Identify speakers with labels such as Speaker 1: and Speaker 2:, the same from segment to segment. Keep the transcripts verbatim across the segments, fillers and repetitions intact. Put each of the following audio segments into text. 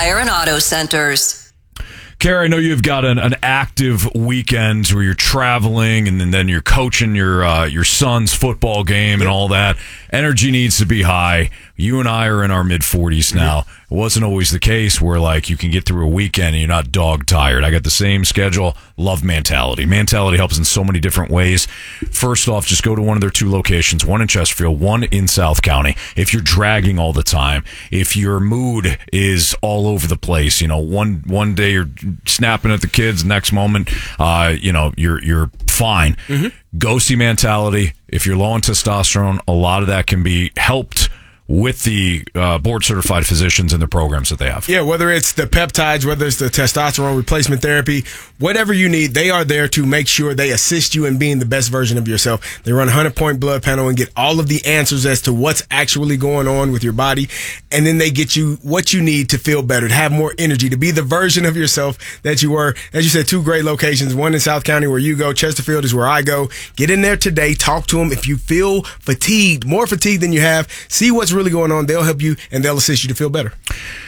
Speaker 1: Tire and Auto Centers.
Speaker 2: Carrie, I know you've got an, an active weekend where you're traveling and then, then you're coaching your uh, your son's football game and all that. Energy needs to be high. You and I are in our mid-forties now. It wasn't always the case where, like, you can get through a weekend and you're not dog-tired. I got the same schedule. Love Mentality. Mentality helps in so many different ways. First off, just go to one of their two locations, one in Chesterfield, one in South County. If you're dragging all the time, if your mood is all over the place, you know, one one day you're snapping at the kids, next moment, uh, you know, you're you're fine. Mm-hmm. Go see Mentality. If you're low on testosterone, a lot of that can be helped with the uh, board-certified physicians and the programs that they have.
Speaker 3: Yeah, whether it's the peptides, whether it's the testosterone replacement therapy, whatever you need, they are there to make sure they assist you in being the best version of yourself. They run a hundred-point blood panel and get all of the answers as to what's actually going on with your body, and then they get you what you need to feel better, to have more energy, to be the version of yourself that you were. As you said, two great locations, one in South County where you go, Chesterfield is where I go. Get in there today, talk to them. If you feel fatigued, more fatigued than you have, see what's really going on. They'll help you and they'll assist you to feel better.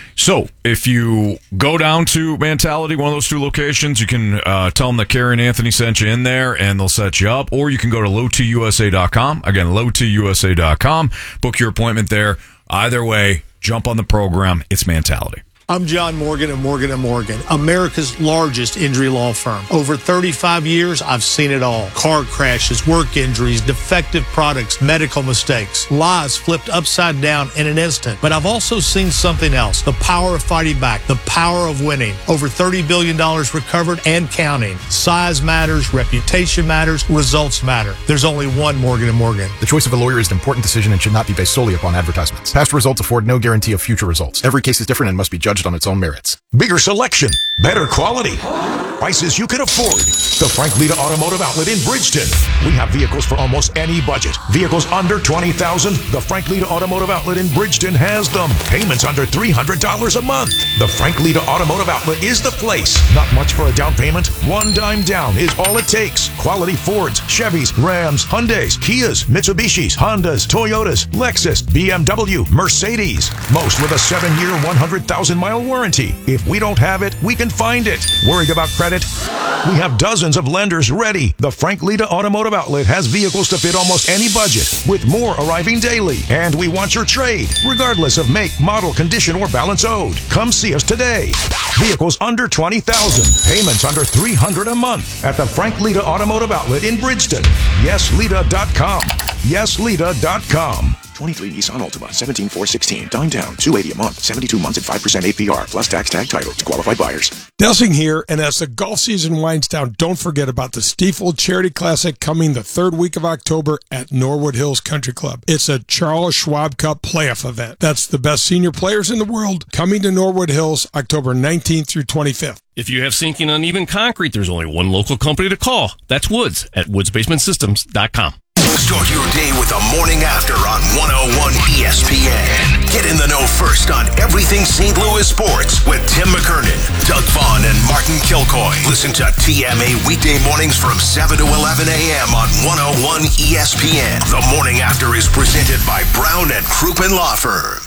Speaker 2: So if you go down to Mentality, one of those two locations, you can uh, tell them that Carrie and Anthony sent you in there and they'll set you up, or you can go to low t u s a dot com. Again, low t u s a dot com. Book your appointment there. Either way, jump on the program. It's Mentality.
Speaker 4: I'm John Morgan of Morgan and Morgan, America's largest injury law firm. Over thirty-five years, I've seen it all. Car crashes, work injuries, defective products, medical mistakes, lives flipped upside down in an instant. But I've also seen something else, the power of fighting back, the power of winning. Over thirty billion dollars recovered and counting. Size matters, reputation matters, results matter. There's only one Morgan and Morgan.
Speaker 5: The choice of a lawyer is an important decision and should not be based solely upon advertisements. Past results afford no guarantee of future results. Every case is different and must be judged on its own merits.
Speaker 6: Bigger selection, better quality, prices you can afford. The Frank Lita Automotive Outlet in Bridgeton. We have vehicles for almost any budget. Vehicles under twenty thousand dollars. The Frank Lita Automotive Outlet in Bridgeton has them. Payments under three hundred dollars a month. The Frank Lita Automotive Outlet is the place. Not much for a down payment. One dime down is all it takes. Quality Fords, Chevys, Rams, Hyundais, Kias, Mitsubishis, Hondas, Toyotas, Lexus, B M W, Mercedes. Most with a seven-year, one hundred thousand mile warranty. If we don't have it, we can find it. Worried about credit? We have dozens of lenders ready. The Frank Lita Automotive Outlet has vehicles to fit almost any budget, with more arriving daily. And we want your trade, regardless of make, model, condition, or balance owed. Come see us today. Vehicles under twenty thousand dollars. Payments under three hundred dollars a month at the Frank Lita Automotive Outlet in Bridgeton. yes lita dot com. yes lita dot com.
Speaker 7: twenty-three Nissan Altima, seventeen four sixteen. Down down, two hundred eighty dollars a month, seventy-two months at five percent A P R, plus tax tag title to qualified buyers.
Speaker 8: Delsing here, and as the golf season winds down, don't forget about the Stiefel Charity Classic coming the third week of October at Norwood Hills Country Club. It's a Charles Schwab Cup playoff event. That's the best senior players in the world coming to Norwood Hills October nineteenth through twenty-fifth.
Speaker 9: If you have sinking uneven concrete, there's only one local company to call. That's Woods at woods basement systems dot com.
Speaker 10: Start your day with the Morning After on one oh one E S P N. Get in the know first on everything Saint Louis sports with Tim McKernan, Doug Vaughn, and Martin Kilcoy. Listen to T M A weekday mornings from seven to eleven a.m. on one oh one E S P N. The Morning After is presented by Brown and Crouppen Law Firm.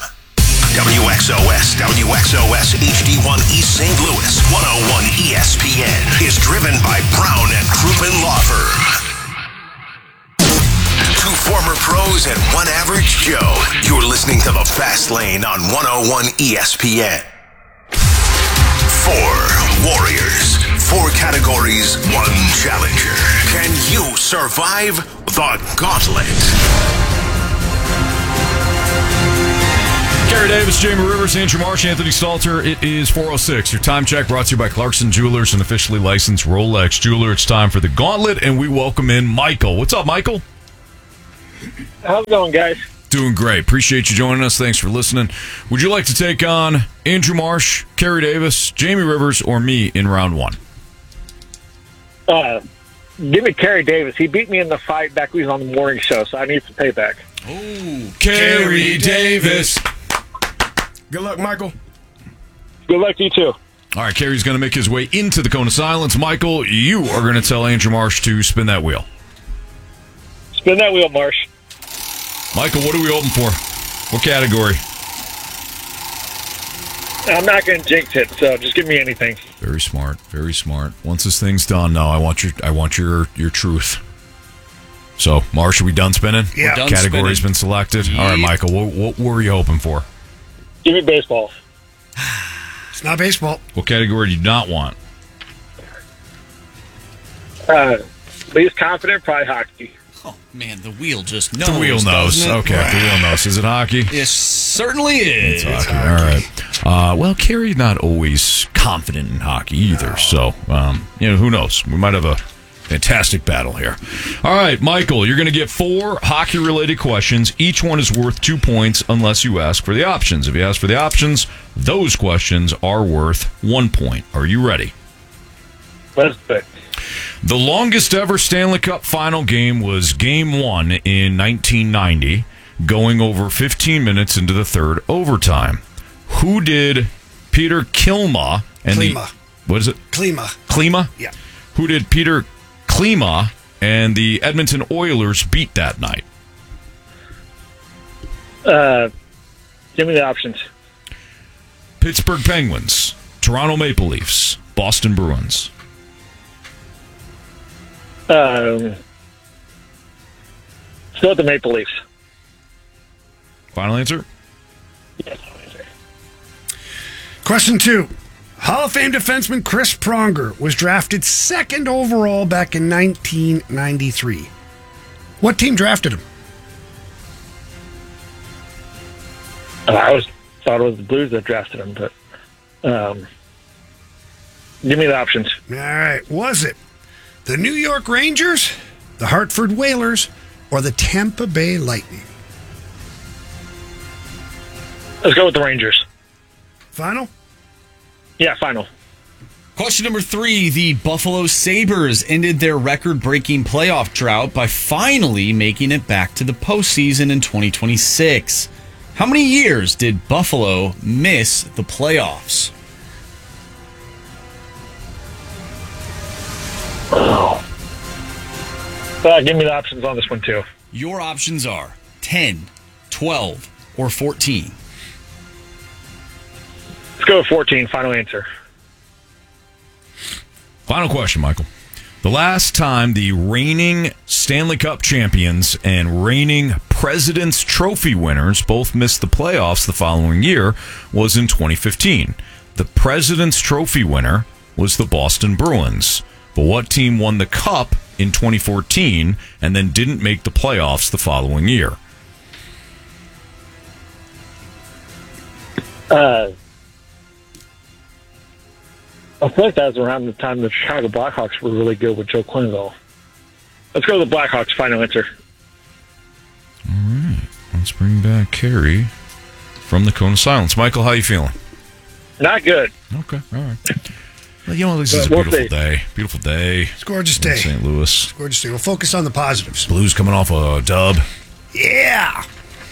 Speaker 10: W X O S, W X O S H D one East Saint Louis, one oh one E S P N is driven by Brown and Crouppen Law Firm. Two former pros and one average Joe. You're listening to The Fast Lane on one oh one E S P N. Four warriors, four categories, one challenger. Can you survive the gauntlet?
Speaker 2: Carrie Davis, Jamie Rivers, Andrew Marsh, Anthony Stalter. It is four oh six. Your time check brought to you by Clarkson Jewelers, an officially licensed Rolex jeweler. It's time for the gauntlet, and we welcome in Michael. What's up, Michael?
Speaker 11: How's it going, guys?
Speaker 2: Doing great. Appreciate you joining us. Thanks for listening. Would you like to take on Andrew Marsh, Carrie Davis, Jamie Rivers, or me in round one?
Speaker 11: Uh, give me Carrie Davis. He beat me in the fight back when he was on the morning show, so I need some payback.
Speaker 2: Oh, Carrie Davis.
Speaker 3: Good luck, Michael.
Speaker 11: Good luck to you, too.
Speaker 2: All right, Carrie's going to make his way into the Cone of Silence. Michael, you are going to tell Andrew Marsh to spin that wheel.
Speaker 11: Spin that wheel, Marsh.
Speaker 2: Michael, what are we open for? What category?
Speaker 11: I'm not going to jinx it, so just give me anything.
Speaker 2: Very smart. Very smart. Once this thing's done, no, I want your I want your your truth. So, Marsh, are we done spinning?
Speaker 1: Yeah. Done
Speaker 2: Category's
Speaker 1: spinning.
Speaker 2: been selected.
Speaker 1: Yep.
Speaker 2: All right, Michael, what, what were you hoping for?
Speaker 11: Give me baseball.
Speaker 1: It's not baseball.
Speaker 2: What category do you not want?
Speaker 11: Uh, least confident, probably hockey.
Speaker 12: Oh, man, the wheel just knows.
Speaker 2: The wheel knows.
Speaker 12: doesn't it?
Speaker 2: Okay, the wheel knows. Is it hockey?
Speaker 12: It certainly is.
Speaker 2: It's hockey. All right. Uh, well, Carrie's not always confident in hockey either. So, um, you know, who knows? We might have a fantastic battle here. All right, Michael, you're going to get four hockey-related questions. Each one is worth two points unless you ask for the options. If you ask for the options, those questions are worth one point. Are you ready?
Speaker 11: Let's pick.
Speaker 2: The longest ever Stanley Cup final game was Game one in nineteen ninety, going over fifteen minutes into the third overtime. Who did Peter Klima and
Speaker 1: Klima.
Speaker 2: the... What is it?
Speaker 1: Klima.
Speaker 2: Klima?
Speaker 1: Yeah.
Speaker 2: Who did Peter Klima and the Edmonton Oilers beat that night?
Speaker 11: Uh, give me the options.
Speaker 2: Pittsburgh Penguins, Toronto Maple Leafs, Boston Bruins.
Speaker 11: Um, let's go with the Maple Leafs.
Speaker 2: Final answer?
Speaker 11: Yes.
Speaker 1: Question two. Hall of Fame defenseman Chris Pronger was drafted second overall back in nineteen ninety-three. What team drafted him?
Speaker 11: Uh, I was thought it was the Blues that drafted him, but um, give me the options.
Speaker 1: All right. Was it the New York Rangers, the Hartford Whalers, or the Tampa Bay Lightning?
Speaker 11: Let's go with the Rangers.
Speaker 1: Final?
Speaker 11: Yeah, final.
Speaker 12: Question number three. The Buffalo Sabres ended their record-breaking playoff drought by finally making it back to the postseason in twenty twenty-six. How many years did Buffalo miss the playoffs?
Speaker 11: Oh. Uh, give me the options on this one, too.
Speaker 12: Your options are ten, twelve, or fourteen.
Speaker 11: Let's go with fourteen. Final answer.
Speaker 2: Final question, Michael. The last time the reigning Stanley Cup champions and reigning President's Trophy winners both missed the playoffs the following year was in twenty fifteen. The President's Trophy winner was the Boston Bruins. But what team won the Cup in twenty fourteen and then didn't make the playoffs the following year?
Speaker 11: Uh, I feel like that was around the time the Chicago Blackhawks were really good with Joe Quenneville. Let's go with the Blackhawks. Final answer.
Speaker 2: All right. Let's bring back Carrie from the Cone of Silence. Michael, how you feeling?
Speaker 11: Not good.
Speaker 2: Okay. All right. Well, you know, this is a
Speaker 11: We'll
Speaker 2: beautiful
Speaker 11: see.
Speaker 2: day. Beautiful day.
Speaker 1: It's a gorgeous
Speaker 2: in
Speaker 1: day.
Speaker 2: Saint Louis.
Speaker 1: It's a gorgeous day. We'll focus on the positives.
Speaker 2: Blues coming off a dub.
Speaker 1: Yeah.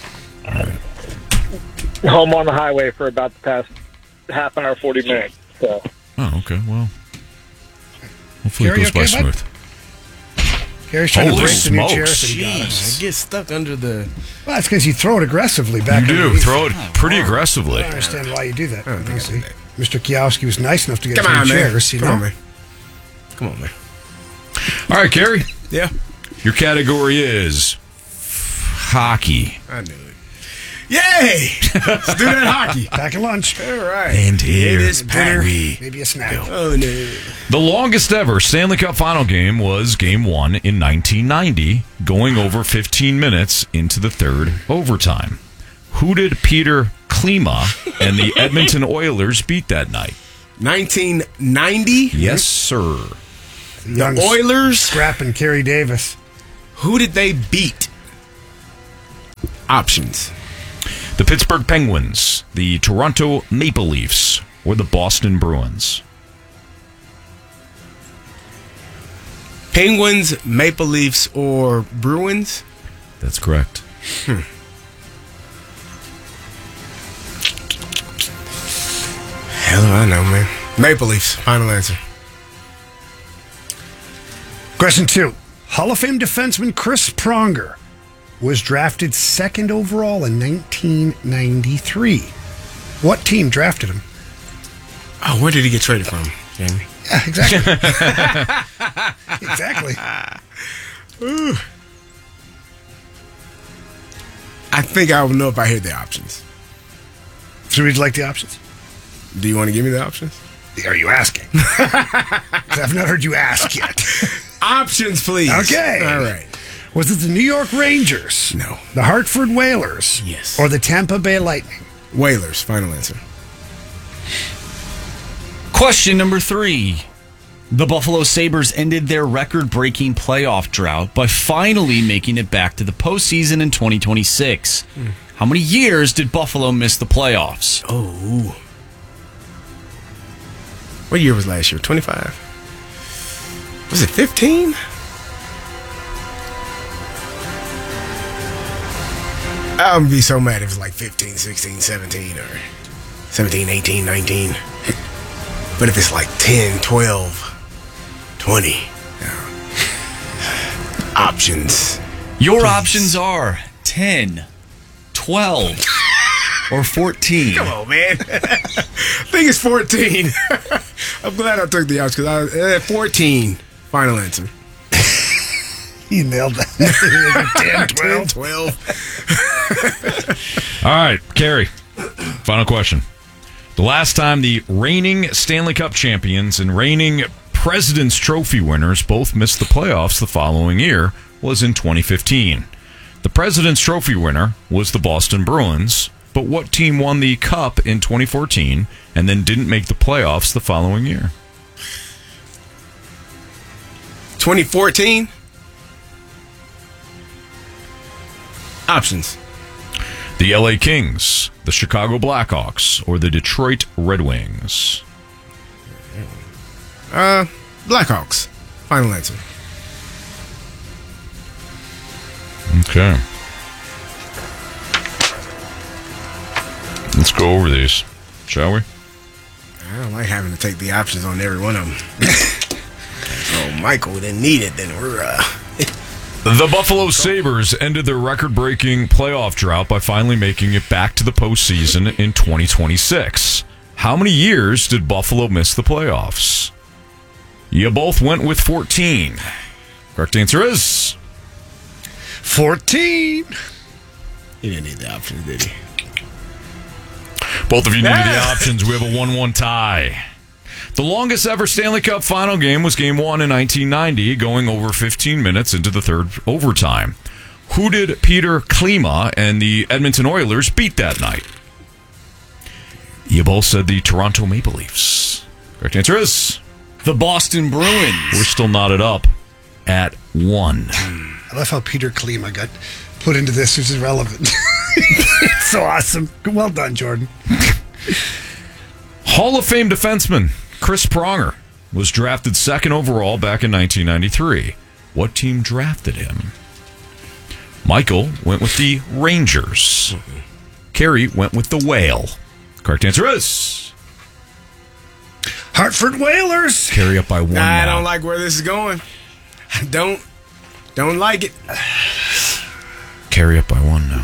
Speaker 11: Home on the highway for about the past half hour, forty minutes. So.
Speaker 2: Oh, okay. Well, hopefully
Speaker 1: Carrie,
Speaker 2: it goes by
Speaker 1: okay, bud?
Speaker 2: smooth.
Speaker 1: Gary's trying
Speaker 2: Holy
Speaker 1: to break the new
Speaker 2: smokes.
Speaker 1: chairs that he got us.
Speaker 3: I get stuck under the.
Speaker 1: Well, that's because you throw it aggressively back.
Speaker 2: You do.
Speaker 1: underneath.
Speaker 2: Throw it pretty
Speaker 1: I
Speaker 2: aggressively.
Speaker 1: don't understand why you do that.
Speaker 3: I don't think I
Speaker 1: honestly.
Speaker 3: do that.
Speaker 1: Mister Kiowski was nice enough to get
Speaker 3: Come
Speaker 1: us
Speaker 3: on,
Speaker 1: new
Speaker 3: man.
Speaker 1: chairs. You
Speaker 3: Come
Speaker 1: know?
Speaker 3: on, man. Come on, man.
Speaker 2: All right, Carrie.
Speaker 3: Yeah.
Speaker 2: Your category is hockey.
Speaker 3: I knew it. Yay! Let's do that hockey.
Speaker 1: Pack a lunch.
Speaker 3: All right.
Speaker 2: And here
Speaker 3: it is
Speaker 1: Dinner,
Speaker 3: Perry.
Speaker 1: maybe a snack.
Speaker 3: Oh, no.
Speaker 2: The longest ever Stanley Cup final game was Game one in nineteen ninety, going over fifteen minutes into the third overtime. Who did Peter Klima and the Edmonton Oilers beat that night?
Speaker 3: nineteen ninety?
Speaker 2: Yes, sir.
Speaker 1: Young
Speaker 3: The Oilers?
Speaker 1: Scrapping Kerry Davis.
Speaker 3: Who did they beat? Options.
Speaker 2: The Pittsburgh Penguins, the Toronto Maple Leafs, or the Boston Bruins?
Speaker 3: Penguins, Maple Leafs, or Bruins?
Speaker 2: That's correct.
Speaker 3: Hmm. Hell do I know, man. Maple Leafs. Final answer.
Speaker 1: Question two. Hall of Fame defenseman Chris Pronger was drafted second overall in nineteen ninety-three. What team drafted him?
Speaker 3: Oh, where did he get traded from, Jamie?
Speaker 1: Yeah, exactly. exactly.
Speaker 3: Ooh. I think I would know if I hear the options.
Speaker 1: So would you like the options?
Speaker 3: Do you want to give me the options?
Speaker 1: Are you asking? 'Cause I've not heard you ask yet.
Speaker 3: Options, please.
Speaker 1: Okay.
Speaker 3: All right.
Speaker 1: Was it the New York Rangers?
Speaker 3: No.
Speaker 1: The Hartford Whalers?
Speaker 3: Yes.
Speaker 1: Or the Tampa Bay Lightning?
Speaker 3: Whalers, final answer.
Speaker 12: Question number three. The Buffalo Sabres ended their record-breaking playoff drought by finally making it back to the postseason in twenty twenty-six. Mm. How many years did Buffalo miss the playoffs?
Speaker 3: Oh. What year was last year? twenty-five? Was it fifteen? I would be so mad if it was like fifteen, sixteen, seventeen, or seventeen, eighteen, nineteen. But if it's like ten, twelve, twenty, yeah. Options.
Speaker 12: Your
Speaker 3: Please.
Speaker 12: options are ten, twelve, or fourteen.
Speaker 3: Come on, man. I think it's fourteen. I'm glad I took the option because I uh, fourteen. Final answer.
Speaker 1: You nailed that. ten, twelve.
Speaker 3: ten, twelve.
Speaker 2: All right, Carrie. Final question. The last time the reigning Stanley Cup champions and reigning President's Trophy winners both missed the playoffs the following year was in twenty fifteen. The President's Trophy winner was the Boston Bruins, but what team won the Cup in twenty fourteen and then didn't make the playoffs the following year?
Speaker 3: twenty fourteen? Options.
Speaker 2: The L A Kings, the Chicago Blackhawks, or the Detroit Red Wings?
Speaker 3: Uh, Blackhawks. Final answer.
Speaker 2: Okay. Let's go over these, shall we?
Speaker 3: I don't like having to take the options on every one of them. Oh, Michael didn't need it, then we're, uh...
Speaker 2: The Buffalo Sabres ended their record-breaking playoff drought by finally making it back to the postseason in twenty twenty-six. How many years did Buffalo miss the playoffs? You both went with fourteen. Correct answer is...
Speaker 1: fourteen.
Speaker 3: He didn't need the options, did he?
Speaker 2: Both of you needed the options. We have a one one tie. The longest ever Stanley Cup final game was Game one in nineteen ninety, going over fifteen minutes into the third overtime. Who did Peter Klima and the Edmonton Oilers beat that night? You both said the Toronto Maple Leafs. Correct answer is...
Speaker 12: The Boston Bruins.
Speaker 2: We're still knotted up at one.
Speaker 1: I love how Peter Klima got put into this, which is relevant. So awesome. Well done, Jordan.
Speaker 2: Hall of Fame defenseman Chris Pronger was drafted second overall back in nineteen ninety-three. What team drafted him? Michael went with the Rangers. Carrie went with the Whale. Correct answer is...
Speaker 1: Hartford Whalers.
Speaker 2: Carrie up by one
Speaker 3: nah, I
Speaker 2: now.
Speaker 3: don't like where this is going. I don't. Don't like it.
Speaker 2: Carrie up by one now.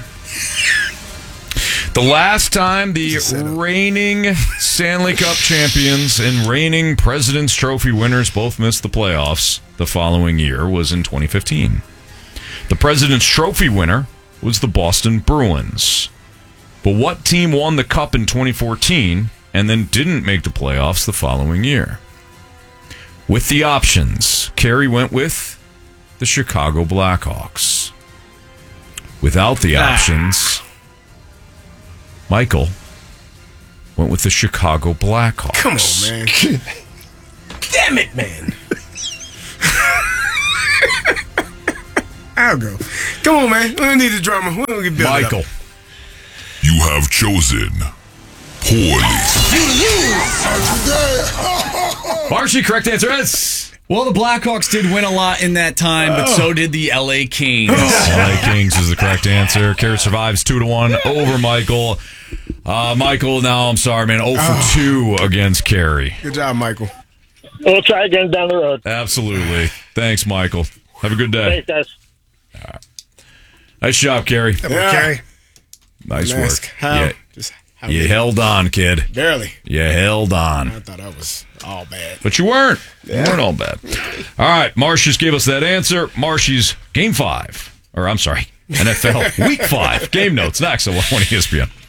Speaker 2: The last time the reigning Stanley Cup champions and reigning President's Trophy winners both missed the playoffs the following year was in twenty fifteen. The President's Trophy winner was the Boston Bruins. But what team won the Cup in twenty fourteen and then didn't make the playoffs the following year? With the options, Carrie went with the Chicago Blackhawks. Without the options... Michael went with the Chicago Blackhawks.
Speaker 3: Come on, man. Damn it, man. I'll go. Come on, man. We don't need the drama. We don't get built up.
Speaker 2: Michael.
Speaker 13: You have chosen poorly.
Speaker 2: Marshy, correct answer is...
Speaker 12: Well, the Blackhawks did win a lot in that time, but so did the L A Kings.
Speaker 2: L A Kings is the correct answer. Carrie survives two to one over Michael. Uh, Michael, now I'm sorry, man. zero for two against Carrie.
Speaker 3: Good job, Michael.
Speaker 11: We'll try again down the road.
Speaker 2: Absolutely. Thanks, Michael. Have a good day.
Speaker 11: Thanks, guys.
Speaker 2: All right. Nice job, Carrie.
Speaker 1: Yeah. Carrie.
Speaker 2: Nice
Speaker 3: Ask
Speaker 2: work.
Speaker 3: How,
Speaker 2: Yeah.
Speaker 3: Just
Speaker 2: You held on, kid.
Speaker 3: Barely.
Speaker 2: You held on.
Speaker 3: I thought I was all bad.
Speaker 2: But you weren't.
Speaker 3: Yeah.
Speaker 2: You weren't all bad. All right, Marsh just gave us that answer. Marshy's Game five. Or, I'm sorry, N F L Week five. Game notes next on one twenty E S P N.